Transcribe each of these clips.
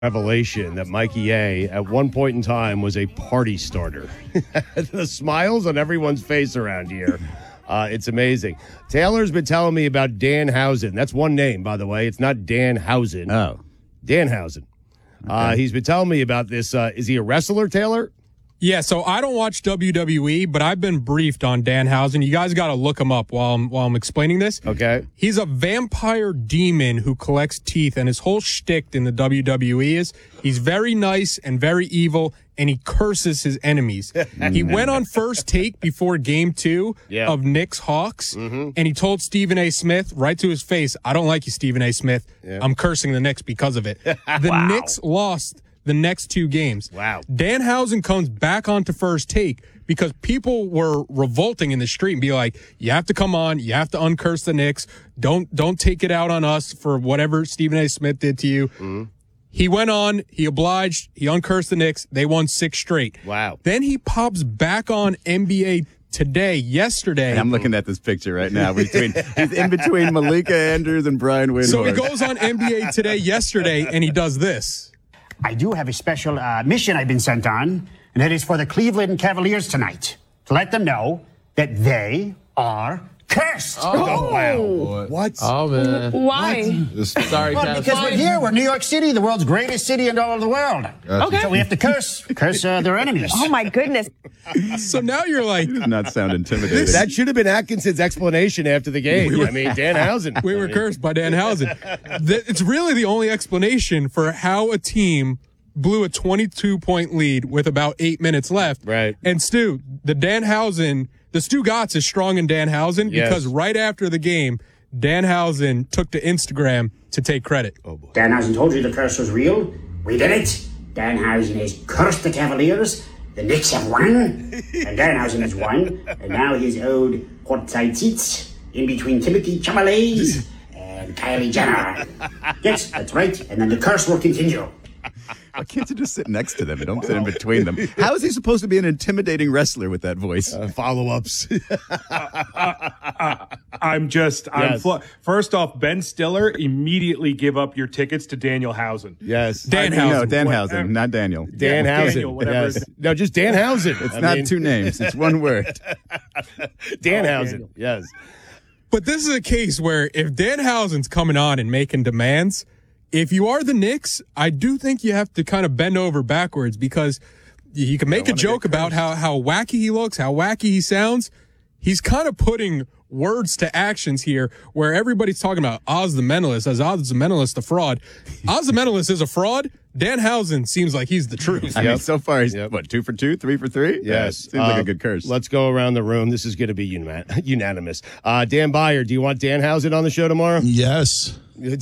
revelation that Mikey A at one point in time was a party starter. The smiles on everyone's face around here. It's amazing. Taylor's been telling me about Danhausen. That's one name, by the way. It's not Danhausen. Oh. Danhausen. Okay. He's been telling me about this. Is he a wrestler, Taylor? Yeah, so I don't watch WWE, but I've been briefed on Danhausen. You guys got to look him up while I'm explaining this. Okay. He's a vampire demon who collects teeth, and his whole shtick in the WWE is he's very nice and very evil, and he curses his enemies. He went on First Take before Game 2 of Knicks Hawks, and he told Stephen A. Smith right to his face, "I don't like you, Stephen A. Smith. I'm cursing the Knicks because of it." The Knicks lost the next 2 games. Wow. Danhausen comes back onto First Take because people were revolting in the street and be like, you have to come on, you have to uncurse the Knicks. Don't take it out on us for whatever Stephen A. Smith did to you. He went on, he obliged, he uncursed the Knicks. They won 6 straight. Wow. Then he pops back on NBA yesterday. I'm looking at this picture right now. He's in between Malika Andrews and Brian Windhorst. So he goes on NBA Today yesterday and he does this. I do have a special mission I've been sent on, and that is for the Cleveland Cavaliers tonight, to let them know that they are cursed. Oh, wow. What? Oh, man. Why? Sorry, Well, because we're here. We're New York City, the world's greatest city in all of the world. Okay. So we have to curse their enemies. Oh, my goodness. So now you're like, not sound intimidating. That should have been Atkinson's explanation after the game. I mean, Danhausen. we were cursed by Danhausen. It's really the only explanation for how a team blew a 22-point lead with about 8 minutes left. Right. And Stu Gatz is strong in Danhausen because right after the game, Danhausen took to Instagram to take credit. Oh, boy. Danhausen told you the curse was real. We did it. Danhausen has cursed the Cavaliers. The Knicks have won. And Danhausen has won. And now he's owed courtside seats in between Timothy Chalamet and Kylie Jenner. Yes, that's right. And then the curse will continue. Why can't you just sit next to them and don't sit in between them? How is he supposed to be an intimidating wrestler with that voice? Follow-ups. First off, Ben Stiller, immediately give up your tickets to Daniel Housen. Yes. No, Danhausen, not Daniel. Danhausen. Daniel, whatever. Yes. No, just Danhausen. It's not 2 names. It's 1 word. Danhausen. Yes. But this is a case where if Danhausen's coming on and making demands, if you are the Knicks, I do think you have to kind of bend over backwards because you can make a joke about how wacky he looks, how wacky he sounds. He's kind of putting words to actions here where everybody's talking about Oz the Mentalist as Oz the Mentalist, the fraud. Oz the Mentalist is a fraud. Danhausen seems like he's the truth. I mean, so far he's, 2 for 2, 3 for 3? Yes. Seems like a good curse. Let's go around the room. This is going to be unanimous. Dan Byer, do you want Danhausen on the show tomorrow? Yes.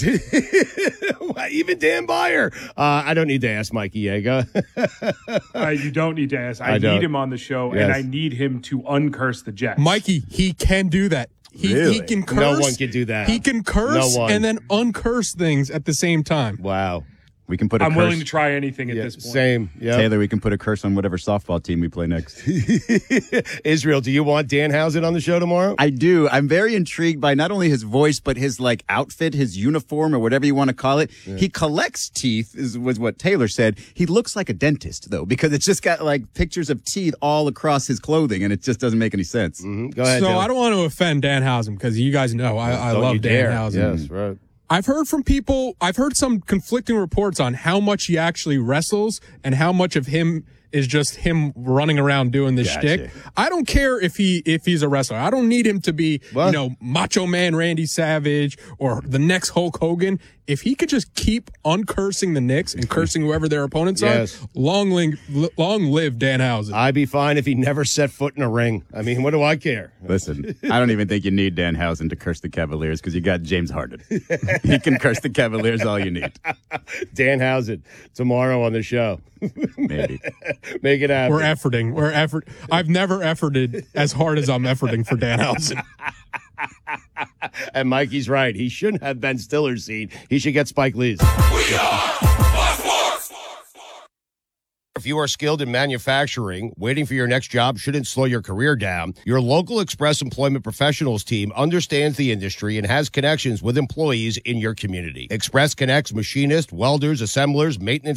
Even Dan Byer. I don't need to ask Mikey Yeager. You don't need to ask. I need him on the show, and I need him to uncurse the Jets. Mikey, he can do that. He can curse. No one can do that. He can curse and then uncurse things at the same time. Wow. We can put a I'm curse. willing to try anything at this point. Same. Yep. Taylor, we can put a curse on whatever softball team we play next. Israel, do you want Danhausen on the show tomorrow? I do. I'm very intrigued by not only his voice, but his outfit, his uniform, or whatever you want to call it. Yeah. He collects teeth, was what Taylor said. He looks like a dentist, though, because it's just got pictures of teeth all across his clothing, and it just doesn't make any sense. Mm-hmm. Go ahead, So Taylor. I don't want to offend Danhausen because you guys know I love Danhausen. Yes, right. I've heard some conflicting reports on how much he actually wrestles and how much of him is just him running around doing this shtick. I don't care if he's a wrestler. I don't need him to be, Macho Man Randy Savage or the next Hulk Hogan. If he could just keep uncursing the Knicks and cursing whoever their opponents are, long live Danhausen. I'd be fine if he never set foot in a ring. I mean, what do I care? Listen, I don't even think you need Danhausen to curse the Cavaliers because you got James Harden. He can curse the Cavaliers all you need. Danhausen, tomorrow on the show. Maybe. Make it happen. We're efforting. I've never efforted as hard as I'm efforting for Danhausen. And Mikey's right. He shouldn't have Ben Stiller's seat. He should get Spike Lee's. We are If you are skilled in manufacturing, waiting for your next job shouldn't slow your career down. Your local Express Employment Professionals team understands the industry and has connections with employees in your community. Express connects machinists, welders, assemblers, maintenance